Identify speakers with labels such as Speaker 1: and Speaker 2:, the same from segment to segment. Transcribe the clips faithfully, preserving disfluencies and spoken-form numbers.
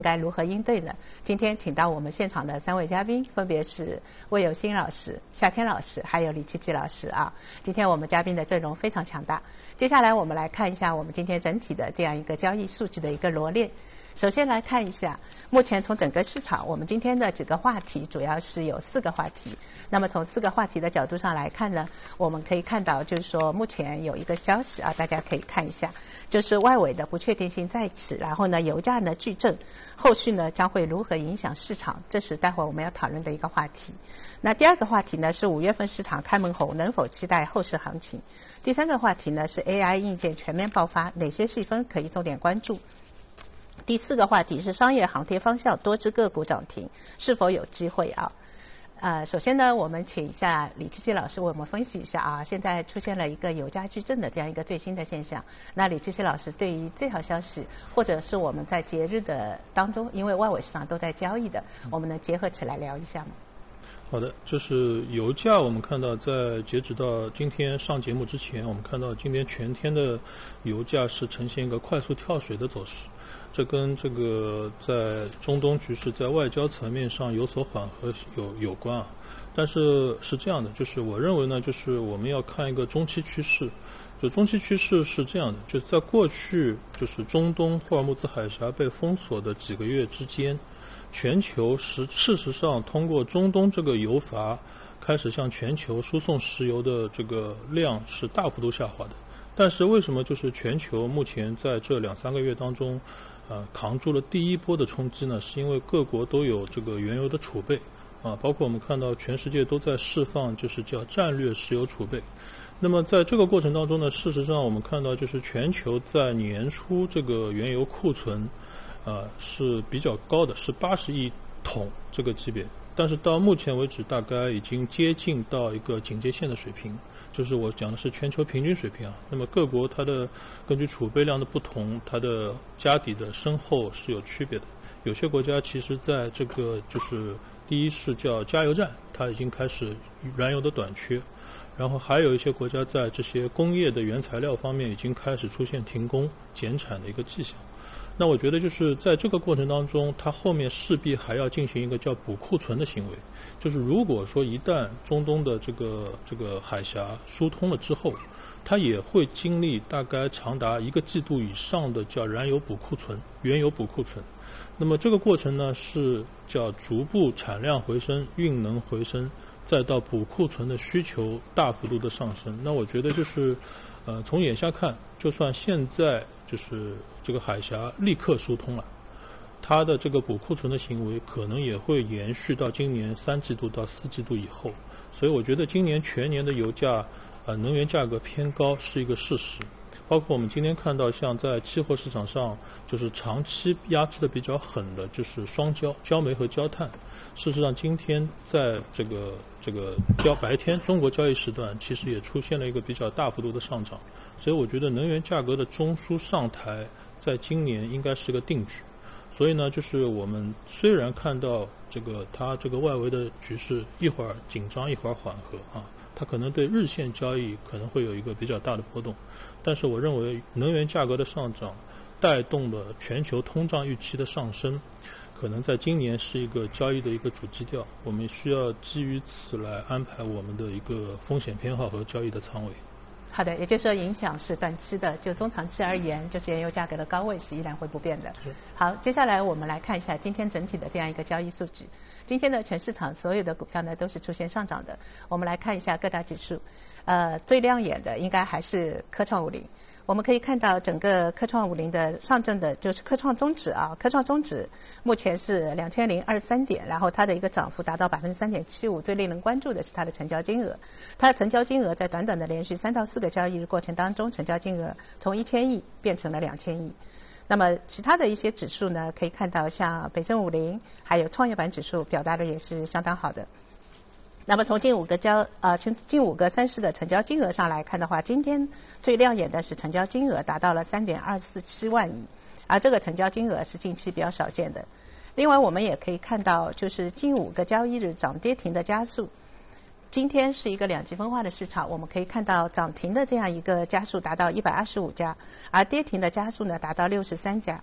Speaker 1: 该如何应对呢？今天请到我们现场的三位嘉宾，分别是魏有新老师、夏天老师，还有李琪琪老师啊。今天我们嘉宾的阵容非常强大。接下来我们来看一下我们今天整体的这样一个交易数据的一个罗列。首先来看一下，目前从整个市场，我们今天的几个话题主要是有四个话题。那么从四个话题的角度上来看呢，我们可以看到，就是说目前有一个消息啊，大家可以看一下，就是外围的不确定性在此，然后呢，油价呢剧增，后续呢将会如何影响市场？这是待会儿我们要讨论的一个话题。那第二个话题呢是五月份市场开门后能否期待后市行情？第三个话题呢是 A I 硬件全面爆发，哪些细分可以重点关注？第四个话题是商业航天方向多只个股涨停，是否有机会啊？呃，首先呢，我们请一下李琪琪老师为我们分析一下啊，现在出现了一个油价剧增的这样一个最新的现象。那李琪琪老师对于这条消息，或者是我们在节日的当中，因为外围市场都在交易的，我们能结合起来聊一下吗？
Speaker 2: 好的，就是油价，我们看到在截止到今天上节目之前，我们看到今天全天的油价是呈现一个快速跳水的走势。这跟这个在中东局势在外交层面上有所缓和有有关啊，但是是这样的，就是我认为呢，就是我们要看一个中期趋势，就中期趋势是这样的，就是在过去就是中东霍尔木兹海峡被封锁的几个月之间，全球实事实上通过中东这个油阀开始向全球输送石油的这个量是大幅度下滑的，但是为什么就是全球目前在这两三个月当中呃，扛住了第一波的冲击呢，是因为各国都有这个原油的储备啊，包括我们看到全世界都在释放就是叫战略石油储备。那么在这个过程当中呢，事实上我们看到就是全球在年初这个原油库存呃是比较高的，是八十亿桶这个级别，但是到目前为止大概已经接近到一个警戒线的水平，就是我讲的是全球平均水平啊。那么各国它的根据储备量的不同，它的家底的深厚是有区别的。有些国家其实在这个就是第一是叫加油站，它已经开始燃油的短缺，然后还有一些国家在这些工业的原材料方面已经开始出现停工减产的一个迹象。那我觉得就是在这个过程当中，它后面势必还要进行一个叫补库存的行为，就是如果说一旦中东的这个这个海峡疏通了之后，它也会经历大概长达一个季度以上的叫燃油补库存、原油补库存。那么这个过程呢是叫逐步产量回升、运能回升，再到补库存的需求大幅度的上升。那我觉得就是呃从眼下看，就算现在就是这个海峡立刻疏通了，它的这个补库存的行为可能也会延续到今年三季度到四季度以后，所以我觉得今年全年的油价呃能源价格偏高是一个事实。包括我们今天看到像在期货市场上就是长期压制的比较狠的就是双焦焦煤和焦炭，事实上今天在这个这个交白天中国交易时段其实也出现了一个比较大幅度的上涨，所以我觉得能源价格的中枢上台在今年应该是个定局。所以呢就是我们虽然看到这个它这个外围的局势一会儿紧张一会儿缓和啊，它可能对日线交易可能会有一个比较大的波动，但是我认为能源价格的上涨带动了全球通胀预期的上升，可能在今年是一个交易的一个主基调，我们需要基于此来安排我们的一个风险偏好和交易的仓位。
Speaker 1: 好的，也就是说影响是短期的，就中长期而言，就是原油价格的高位是依然会不变的。好，接下来我们来看一下今天整体的这样一个交易数据。今天的全市场所有的股票呢都是出现上涨的。我们来看一下各大指数，呃，最亮眼的应该还是科创五零。我们可以看到整个科创五零的上证的就是科创中指啊，科创中指目前是两千零二十三点，然后它的一个涨幅达到百分之三点七五。最令人关注的是它的成交金额，它的成交金额在短短的连续三到四个交易日过程当中，成交金额从一千亿变成了两千亿。那么其他的一些指数呢，可以看到像北证五零还有创业板指数表达的也是相当好的。那么从近五个交呃近近五个三市的成交金额上来看的话，今天最亮眼的是成交金额达到了三点二四七万亿，而这个成交金额是近期比较少见的。另外我们也可以看到，就是近五个交易日涨跌停的加速，今天是一个两极分化的市场，我们可以看到涨停的这样一个家数达到一百二十五家，而跌停的家数呢达到六十三家。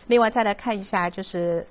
Speaker 1: 另外再来看一下，就是